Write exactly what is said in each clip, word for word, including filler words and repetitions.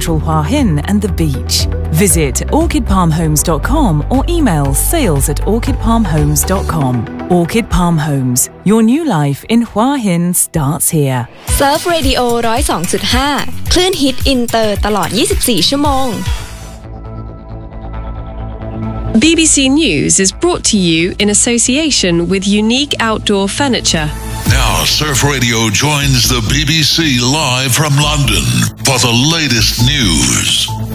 central Hua Hin and the beach. Visit orchid palm homes dot com or email sales at orchid palm homes dot com. Orchid Palm Homes. Your new life in Hua Hin starts here. Surf Radio หนึ่งศูนย์สองจุดห้า คลื่นฮิตอินเตอร์ตลอดยี่สิบสี่ชั่วโมง B B C News is brought to you in association with Unique Outdoor Furniture. Now, Surf Radio joins the B B C live from London for the latest news.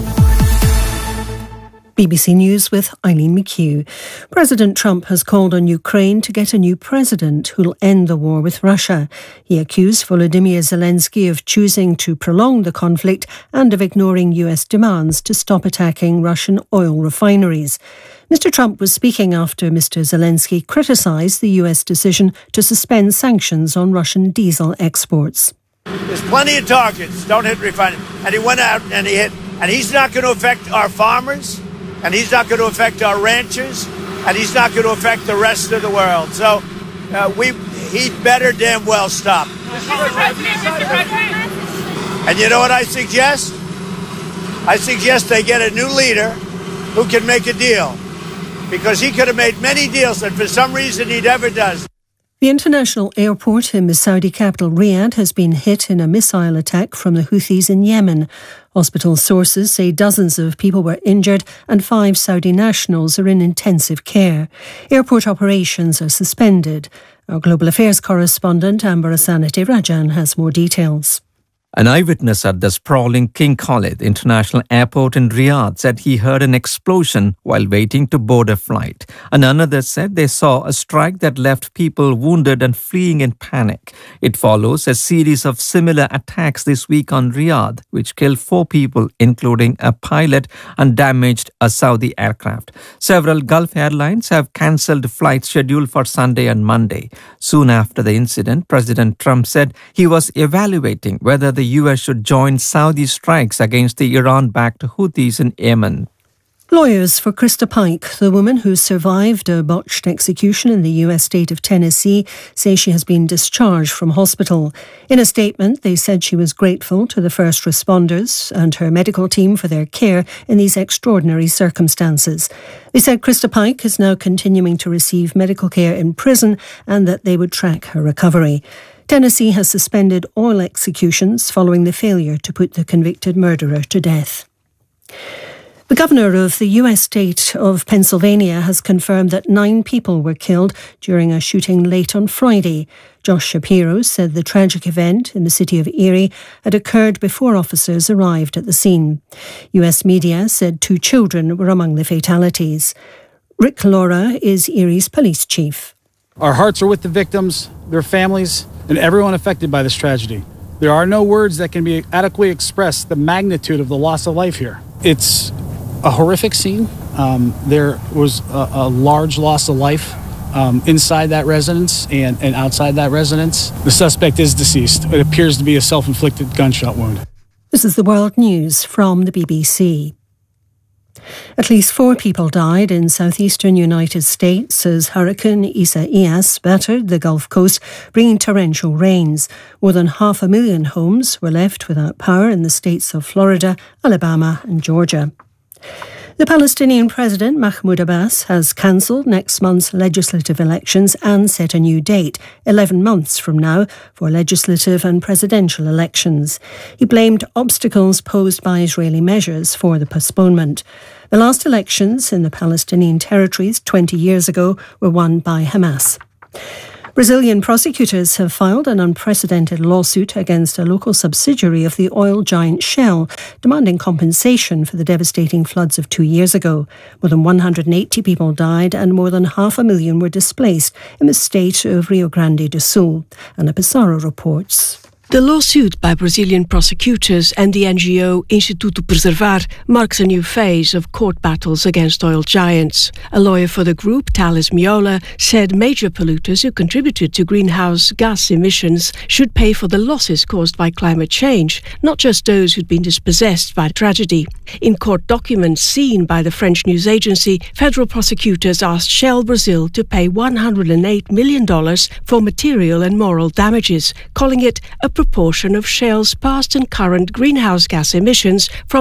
B B C News with Eileen McHugh. President Trump has called on Ukraine to get a new president who'll end the war with Russia. He accused Volodymyr Zelensky of choosing to prolong the conflict and of ignoring U S demands to stop attacking Russian oil refineries. Mister Trump was speaking after Mister Zelensky criticised the U S decision to suspend sanctions on Russian diesel exports. There's plenty of targets. Don't hit refineries. And he went out and he hit. And he's not going to affect our farmers. And he's not going to affect our ranchers, and he's not going to affect the rest of the world. So uh, we, he'd better damn well stop. Mister President, Mister President. And you know what I suggest? I suggest they get a new leader who can make a deal, because he could have made many deals, and for some reason he never does. The international airport in the Saudi capital Riyadh has been hit in a missile attack from the Houthis in Yemen. Hospital sources say dozens of people were injured and five Saudi nationals are in intensive care. Airport operations are suspended. Our global affairs correspondent Amber Asanati Rajan has more details. An eyewitness at the sprawling King Khalid International Airport in Riyadh said he heard an explosion while waiting to board a flight. And another said they saw a strike that left people wounded and fleeing in panic. It follows a series of similar attacks this week on Riyadh, which killed four people, including a pilot, and damaged a Saudi aircraft. Several Gulf airlines have cancelled flights scheduled for Sunday and Monday. Soon after the incident, President Trump said he was evaluating whether the The U S should join Saudi strikes against the Iran-backed Houthis in Yemen. Lawyers for Krista Pike, the woman who survived a botched execution in the U S state of Tennessee, say she has been discharged from hospital. In a statement, they said she was grateful to the first responders and her medical team for their care in these extraordinary circumstances. They said Krista Pike is now continuing to receive medical care in prison and that they would track her recovery. Tennessee has suspended all executions following the failure to put the convicted murderer to death. The governor of the U S state of Pennsylvania has confirmed that nine people were killed during a shooting late on Friday. Josh Shapiro said the tragic event in the city of Erie had occurred before officers arrived at the scene. U S media said two children were among the fatalities. Rick Laura is Erie's police chief. Our hearts are with the victims, their families, and everyone affected by this tragedy. There are no words that can be adequately express the magnitude of the loss of life here. It's a horrific scene. Um, there was a, a large loss of life um, inside that residence and, and outside that residence. The suspect is deceased. It appears to be a self-inflicted gunshot wound. This is the World News from the B B C. At least four people died in southeastern United States as Hurricane Isaias battered the Gulf Coast, bringing torrential rains. More than half a million homes were left without power in the states of Florida, Alabama and Georgia. The Palestinian President Mahmoud Abbas has cancelled next month's legislative elections and set a new date, eleven months from now, for legislative and presidential elections. He blamed obstacles posed by Israeli measures for the postponement. The last elections in the Palestinian territories twenty years ago were won by Hamas. Brazilian prosecutors have filed an unprecedented lawsuit against a local subsidiary of the oil giant Shell, demanding compensation for the devastating floods of two years ago. More than one hundred eighty people died and more than half a million were displaced in the state of Rio Grande do Sul. Ana Pissarro reports. The lawsuit by Brazilian prosecutors and the N G O Instituto Preservar marks a new phase of court battles against oil giants. A lawyer for the group, Thales Miola, said major polluters who contributed to greenhouse gas emissions should pay for the losses caused by climate change, not just those who'd been dispossessed by tragedy. In court documents seen by the French news agency, federal prosecutors asked Shell Brazil to pay one hundred eight million dollars for material and moral damages, calling it a proportion of Shell's past and current greenhouse gas emissions from